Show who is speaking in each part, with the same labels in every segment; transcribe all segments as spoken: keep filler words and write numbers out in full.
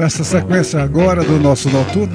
Speaker 1: Nessa sequência agora do nosso noturno,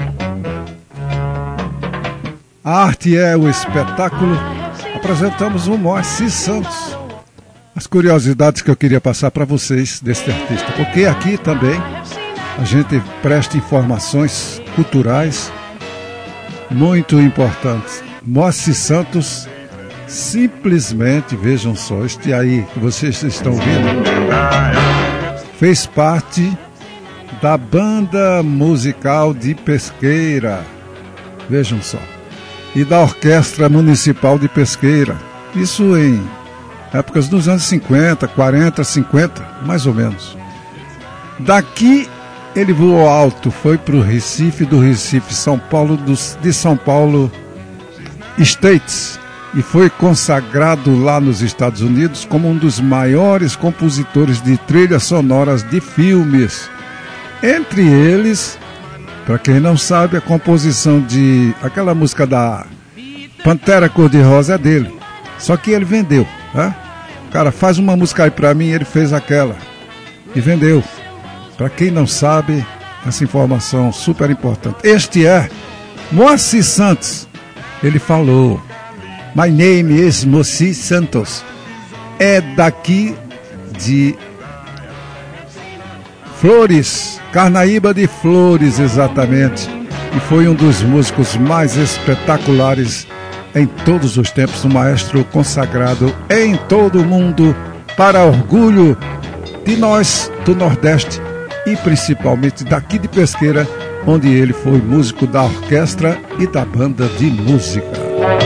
Speaker 1: a arte é o espetáculo. Apresentamos o Moacir Santos. As curiosidades que eu queria passar para vocês deste artista, porque aqui também a gente presta informações culturais muito importantes. Moacir Santos, simplesmente, vejam só, este aí que vocês estão vendo, fez parte da banda musical de Pesqueira, vejam só, e da Orquestra Municipal de Pesqueira, isso em épocas dos anos cinquenta, quarenta, cinquenta, mais ou menos. Daqui ele voou alto, foi para o Recife, do Recife, São Paulo, dos, de São Paulo, States, e foi consagrado lá nos Estados Unidos como um dos maiores compositores de trilhas sonoras de filmes. Entre eles, para quem não sabe, a composição de aquela música da Pantera Cor-de-Rosa é dele. Só que ele vendeu, né? O cara faz uma música aí para mim, ele fez aquela e vendeu. Para quem não sabe, essa informação super importante. Este é Moacir Santos. Ele falou: My name is Moacir Santos. É daqui de Flores, Carnaíba de Flores, exatamente. E foi um dos músicos mais espetaculares em todos os tempos, um maestro consagrado em todo o mundo, para orgulho de nós do Nordeste e principalmente daqui de Pesqueira, onde ele foi músico da orquestra e da banda de música.